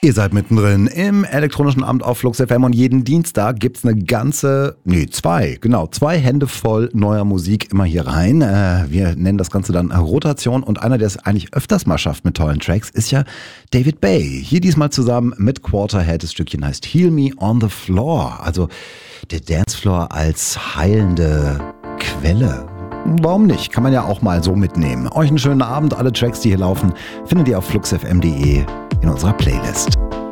Ihr seid mittendrin im elektronischen Abend auf Flux FM und jeden Dienstag gibt's zwei Hände voll neuer Musik immer hier rein. Wir nennen das Ganze dann Rotation und einer, der es eigentlich öfters mal schafft mit tollen Tracks, ist ja David Bay. Hier diesmal zusammen mit Quarterhead. Das Stückchen heißt Heal Me on the Floor, also der Dancefloor als heilende Quelle. Warum nicht? Kann man ja auch mal so mitnehmen. Euch einen schönen Abend. Alle Tracks, die hier laufen, findet ihr auf fluxfm.de in unserer Playlist.